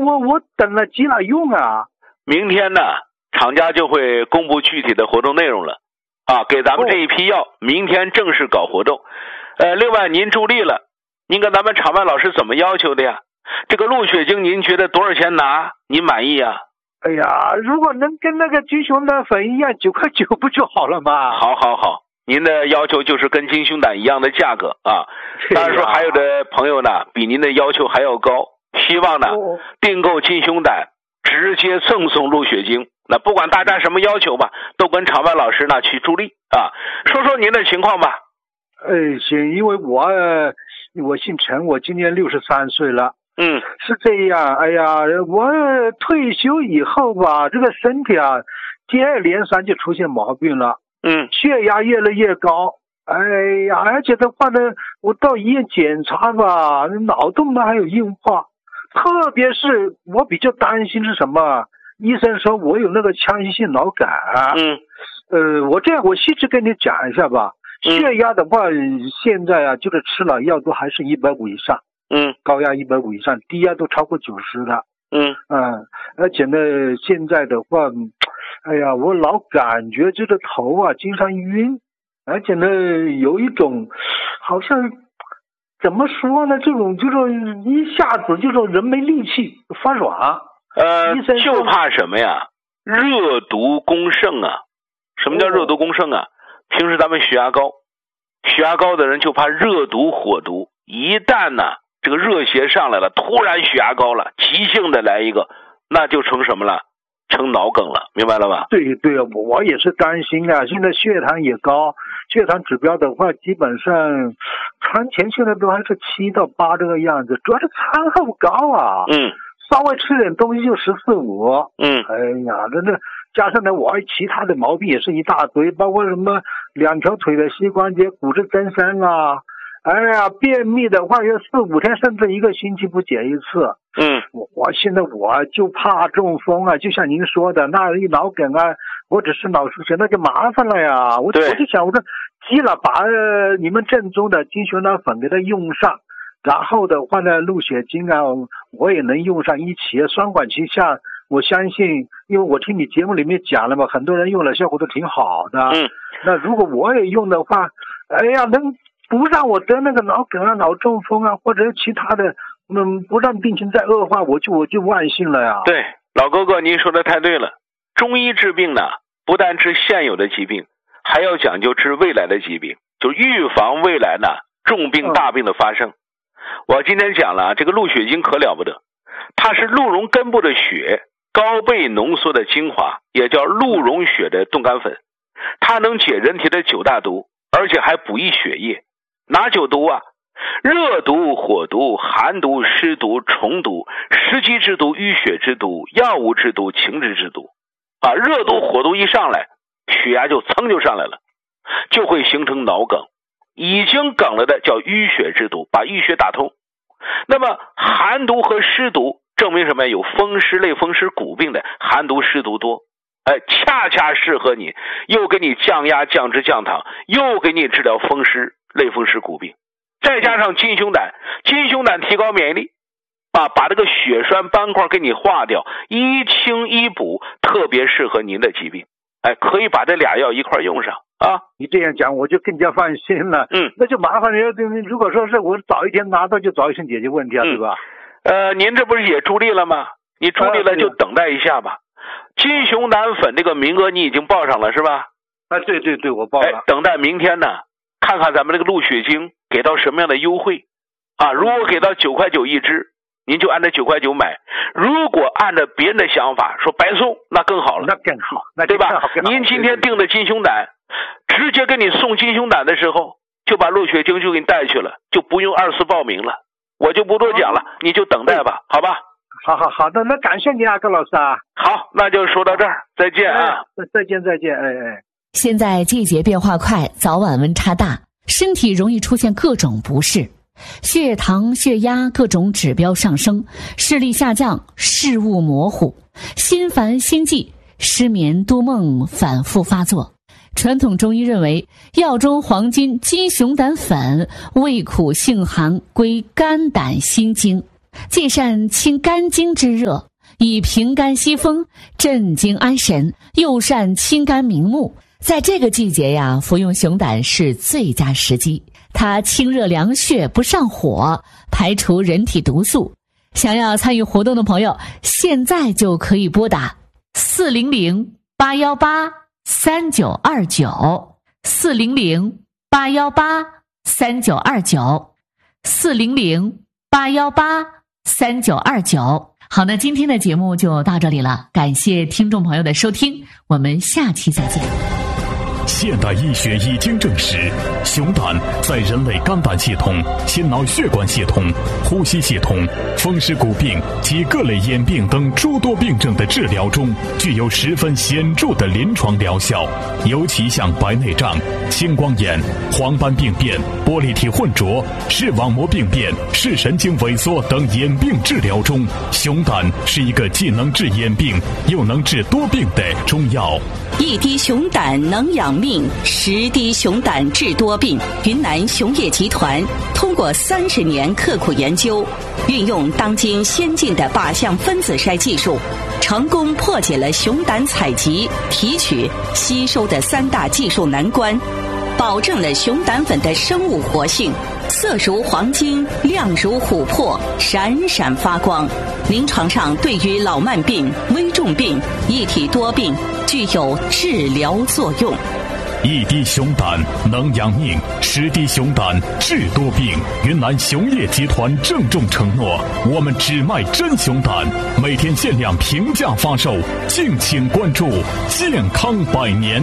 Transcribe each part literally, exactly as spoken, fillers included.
我我等了急了用啊。 明天呢，厂家就会公布具体的活动内容了，啊，给咱们这一批药，哦、明天正式搞活动。呃，另外您助力了，您跟咱们厂外老师怎么要求的呀？这个鹿血精您觉得多少钱拿？您满意啊？ 哎呀，如果能跟那个金熊胆粉一样，九块九不就好了吗？ 好好好，您的要求就是跟金熊胆一样的价格啊。当然说还有的朋友呢，比您的要求还要高，希望呢、哦、订购金熊胆直接赠送鹿血精。那不管大家什么要求吧，都跟厂外老师呢去助力啊。说说您的情况吧。 哎，行，因为我我姓陈，我今年六十三岁了。 嗯， 是这样。哎呀，我退休以后吧，这个身体啊，接二连三就出现毛病了。 嗯， 血压越来越高。哎呀，而且的话呢，我到医院检查吧，脑动脉还有硬化。特别是我比较担心是什么？医生说我有那个腔隙性脑梗。 嗯， 呃，我这样我细致跟你讲一下吧。血压的话，现在啊，就是吃了药都还是一百五以上。 嗯， 高压一百五以上，低压都超过九十的。 嗯嗯，而且呢，现在的话，哎呀，我老感觉这个头啊经常晕，而且呢，有一种好像怎么说呢，这种就是一下子就是人没力气，发软。 呃，就怕什么呀？热毒攻盛啊！什么叫热毒攻盛啊？哦、平时咱们血压高，血压高的人就怕热毒火毒，一旦呢这个热邪上来了，突然血压高了，急性的来一个，那就成什么了？成脑梗了，明白了吧？ 对对，我也是担心啊。现在血糖也高，血糖指标的话，基本上餐前现在都还是七到八这个样子，主要是餐后高啊。 嗯。 稍微吃点东西就十四五。 嗯。 哎呀，真的，加上呢，我其他的毛病也是一大堆，包括什么两条腿的膝关节骨质增生啊。哎呀，便秘的话要四五天甚至一个星期不解一次。 嗯， 我我现在我就怕中风啊，就像您说的，那一脑梗啊，或者是脑出血，那就麻烦了呀。我我就想，我说急了，把、呃、你们正宗的金熊胆粉给它用上，然后的话呢，鹿血精啊，我也能用上一起，双管齐下。我相信，因为我听你节目里面讲了嘛，很多人用了效果都挺好的。 嗯， 那如果我也用的话，哎呀，能不让我得那个脑梗啊、脑中风啊，或者其他的，嗯，不让病情再恶化，我就我就万幸了呀。 对，老哥哥，您说的太对了。中医治病呢，不但治现有的疾病，还要讲究治未来的疾病，就预防未来呢重病大病的发生。嗯、我今天讲了这个鹿血精可了不得，它是鹿茸根部的血高倍浓缩的精华，也叫鹿茸血的冻干粉，它能解人体的九大毒，而且还补益血液。哪九毒啊？热毒、火毒、寒毒、湿毒、虫毒、湿积之毒、淤血之毒、药物之毒、情志之毒。啊，热毒、火毒一上来，血压就噌就上来了，就会形成脑梗。已经梗了的叫淤血之毒，把淤血打通。那么寒毒和湿毒证明什么？有风湿类风湿骨病的寒毒湿毒多，哎，恰恰适合你，又给你降压降脂降糖，又给你治疗风湿类风湿骨病。再加上金熊胆，金熊胆提高免疫力啊，把这个血栓斑块给你化掉，一清一补，特别适合您的疾病。哎，可以把这俩药一块用上啊。 你这样讲我就更加放心了。 嗯， 那就麻烦人，如果说是我早一天拿到，就早一天解决问题啊，嗯、对吧？ 呃，您这不是也助力了吗？你助力了就等待一下吧。啊、金熊胆粉这个名额你已经报上了是吧？ 啊，对对对，我报了。 哎，等待明天呢，看看咱们这个鹿血精给到什么样的优惠啊？如果给到九块九一支，您就按照九块九买；如果按照别人的想法说白送，那更好了， 那更好，那对吧？您今天订的金熊胆，直接给你送金熊胆的时候，就把鹿血精就给你带去了，就不用二次报名了。我就不多讲了，你就等待吧，好吧？ 好好好的，那感谢你啊，高老师啊。 好，那就说到这儿，再见啊！ 哎、再见再见，哎哎。 现在季节变化快，早晚温差大，身体容易出现各种不适，血糖、血压各种指标上升，视力下降，视物模糊，心烦心悸，失眠多梦反复发作。传统中医认为，药中黄金金熊胆粉味苦性寒，归肝胆心经， 既善清肝经之热，以平肝息风，镇惊安神，又善清肝明目。在这个季节呀，服用熊胆是最佳时机。它清热凉血，不上火，排除人体毒素。想要参与活动的朋友，现在就可以拨打四零零八幺八三九二九，四零零八幺八三九二九，四零零八幺八三九二九。好，那今天的节目就到这里了，感谢听众朋友的收听，我们下期再见。 现代医学已经证实，熊胆在人类肝胆系统、心脑血管系统、呼吸系统、风湿骨病及各类眼病等诸多病症的治疗中具有十分显著的临床疗效。尤其像白内障、青光眼、黄斑病变、玻璃体混浊、视网膜病变、视神经萎缩等眼病治疗中，熊胆是一个既能治眼病又能治多病的中药。 一滴熊胆能养命，十滴熊胆治多病。云南熊业集团通过三十年刻苦研究，运用当今先进的靶向分子筛技术，成功破解了熊胆采集、提取、吸收的三大技术难关，保证了熊胆粉的生物活性，色如黄金，亮如琥珀，闪闪发光。临床上对于老慢病、危重病、一体多病具有治疗作用。 一滴熊胆能养命，十滴熊胆治多病。云南熊业集团郑重承诺，我们只卖真熊胆，每天限量平价发售，敬请关注。健康百年。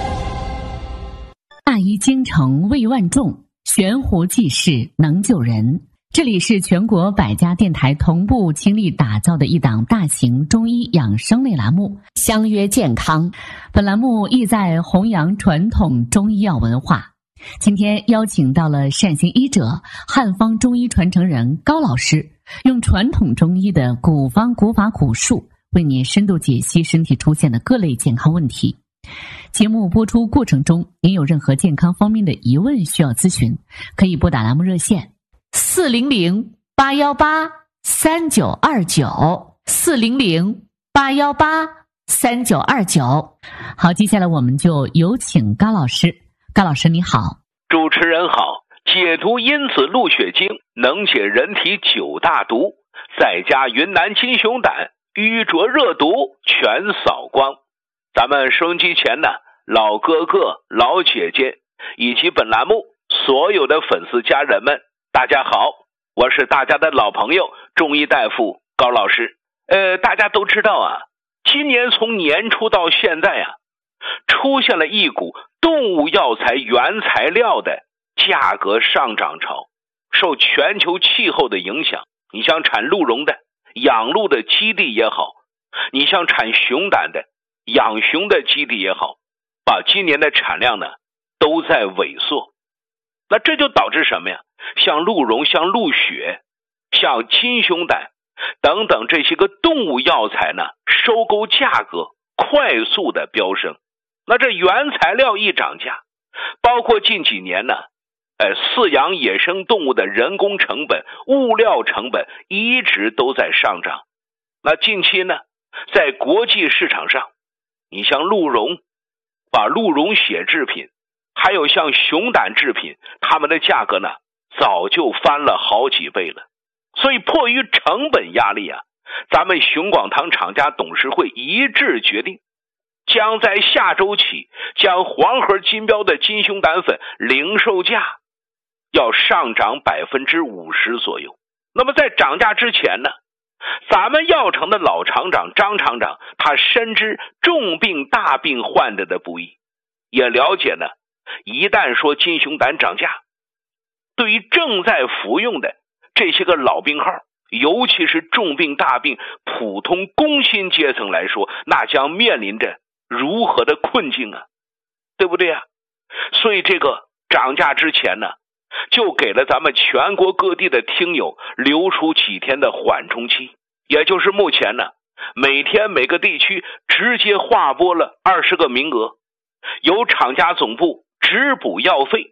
大医精诚，为万众，悬壶济世，能救人。这里是全国百家电台同步倾力打造的一档大型中医养生类栏目，相约健康。本栏目意在弘扬传统中医药文化。今天邀请到了善行医者、汉方中医传承人高老师，用传统中医的古方古法古术，为您深度解析身体出现的各类健康问题。节目播出过程中，您有任何健康方面的疑问需要咨询，可以拨打栏目热线四零零八幺八三九二九，四零零八幺八三九二九。好，接下来我们就有请高老师。高老师你好。 主持人好。解毒因子鹿血精能解人体九大毒，再加云南金熊胆，瘀浊热毒全扫光。咱们收音机前呢，老哥哥、老姐姐以及本栏目所有的粉丝家人们，大家好，我是大家的老朋友中医大夫高老师。呃，大家都知道啊，今年从年初到现在啊，出现了一股动物药材原材料的价格上涨潮。受全球气候的影响，你像产鹿茸的、养鹿的基地也好，你像产熊胆的、养熊的基地也好，把今年的产量呢都在萎缩。那这就导致什么呀？像鹿茸、像鹿血、像金熊胆等等这些个动物药材呢，收购价格快速的飙升。那这原材料一涨价，包括近几年呢，呃，饲养野生动物的人工成本、物料成本一直都在上涨。那近期呢，在国际市场上，你像鹿茸，把鹿茸血制品，还有像熊胆制品，它们的价格呢早就翻了好几倍了。所以迫于成本压力啊，咱们熊广汤厂家董事会一致决定，将在下周起将黄盒金标的金熊胆粉零售价要上涨百分之五十左右。那么在涨价之前呢，咱们药厂的老厂长张厂长，他深知重病大病患者的不易，也了解呢，一旦说金熊胆涨价，对于正在服用的这些个老病号，尤其是重病大病普通工薪阶层来说，那将面临着如何的困境啊，对不对啊？所以这个涨价之前呢，就给了咱们全国各地的听友留出几天的缓冲期，也就是目前呢，每天每个地区直接划拨了二十个名额，由厂家总部直补药费，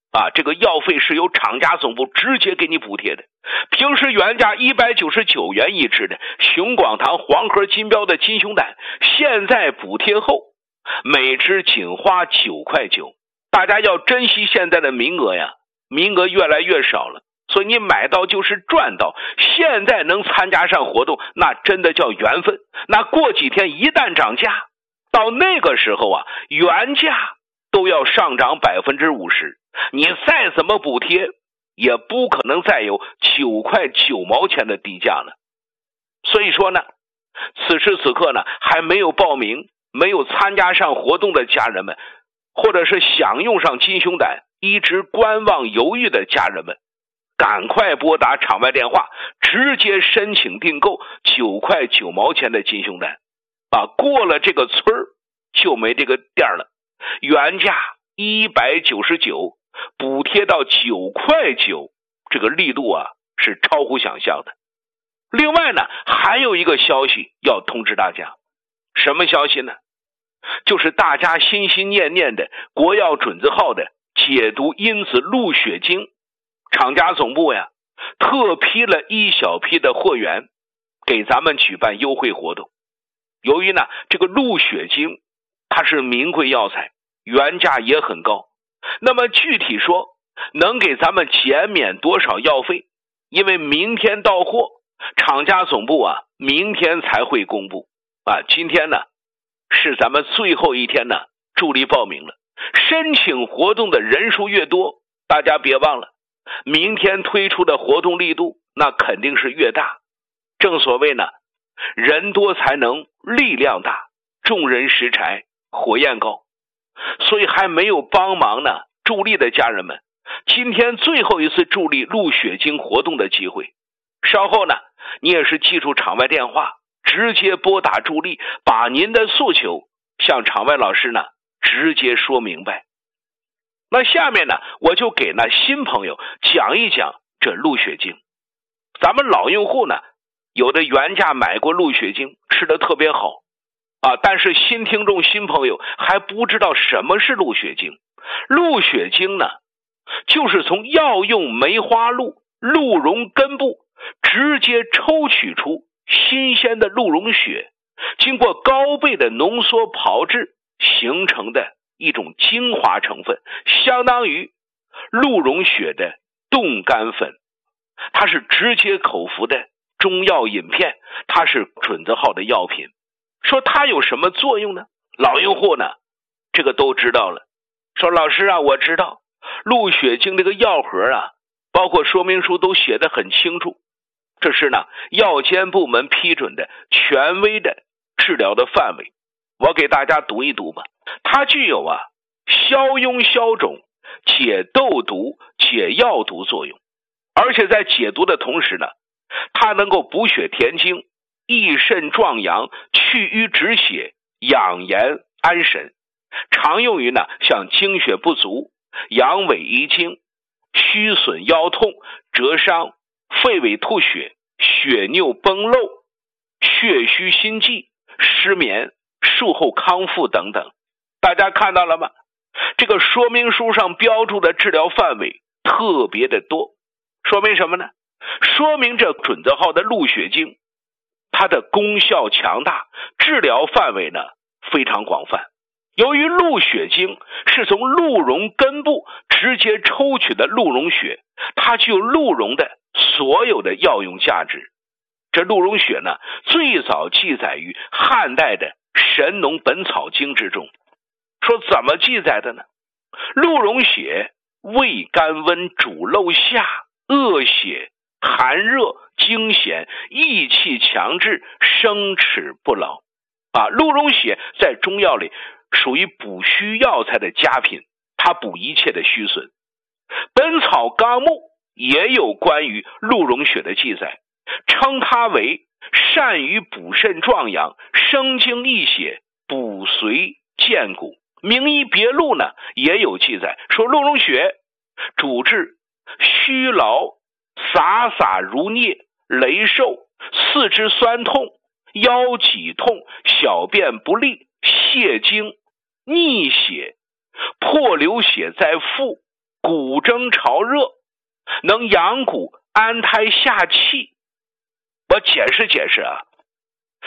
啊，这个药费是由厂家总部直接给你补贴的。平时原价一百九十九元一支的熊广堂黄盒金标的金熊胆，现在补贴后每支仅花九块九。大家要珍惜现在的名额呀，名额越来越少了，所以你买到就是赚到。现在能参加上活动，那真的叫缘分。那过几天一旦涨价，到那个时候啊，原价都要上涨百分之五十，你再怎么补贴，也不可能再有九块九毛钱的低价了。所以说呢，此时此刻呢，还没有报名、没有参加上活动的家人们，或者是想用上金熊胆一直观望犹豫的家人们，赶快拨打场外电话，直接申请订购九块九毛钱的金熊胆啊！过了这个村儿就没这个店了。原价一百九十九，补贴到九块九，这个力度啊是超乎想象的。另外呢，还有一个消息要通知大家，什么消息呢？就是大家心心念念的国药准字号的解毒因子鹿血精，厂家总部呀特批了一小批的货源给咱们举办优惠活动。由于呢这个鹿血精它是名贵药材，原价也很高，那么具体说能给咱们减免多少药费，因为明天到货，厂家总部啊明天才会公布啊。今天呢是咱们最后一天呢，助力报名了。申请活动的人数越多，大家别忘了，明天推出的活动力度那肯定是越大。正所谓呢，人多才能力量大，众人拾柴火焰高。所以还没有帮忙呢助力的家人们，今天最后一次助力鹿血精活动的机会。稍后呢，你也是记住场外电话，直接拨打助力，把您的诉求向场外老师呢直接说明白。那下面呢，我就给那新朋友讲一讲这鹿血精。咱们老用户呢，有的原价买过鹿血精，吃得特别好啊，但是新听众新朋友还不知道什么是鹿血精。鹿血精呢，就是从药用梅花鹿鹿茸根部直接抽取出新鲜的鹿茸血，经过高倍的浓缩炮制形成的一种精华成分，相当于鹿茸血的冻干粉。它是直接口服的中药饮片，它是准字号的药品。说它有什么作用呢？老用户呢这个都知道了。说老师啊，我知道鹿血精这个药盒啊，包括说明书都写得很清楚，这是呢药监部门批准的权威的治疗的范围。我给大家读一读吧。它具有啊消痈消肿、解痘毒、解药毒作用，而且在解毒的同时呢，它能够补血填精、益肾壮阳、去瘀止血、养颜安神，常用于呢像精血不足、阳痿遗精、虚损腰痛、折伤、肺痿吐血、血尿崩漏、血虚心悸、失眠、术后康复等等。大家看到了吗？这个说明书上标注的治疗范围特别的多，说明什么呢？说明这准字号的鹿血精它的功效强大，治疗范围呢非常广泛。由于鹿血精是从鹿茸根部直接抽取的鹿茸血，它具有鹿茸的所有的药用价值。这鹿茸血呢，最早记载于汉代的《神农本草经》之中。说怎么记载的呢？鹿茸血味甘温，主漏下，恶血，寒热，惊痫，益气强志，生齿不老。啊，鹿茸血在中药里属于补虚药材的佳品，它补一切的虚损。本草纲目也有关于鹿茸血的记载，称它为善于补肾壮阳、生精益血、补髓健骨。名医别录呢也有记载，说鹿茸血主治虚劳、洒洒如啮、雷瘦、四肢酸痛、腰脊痛、小便不利、泄精、逆血、破流血在腹、 骨蒸潮热，能养骨安胎下气。我解释解释啊，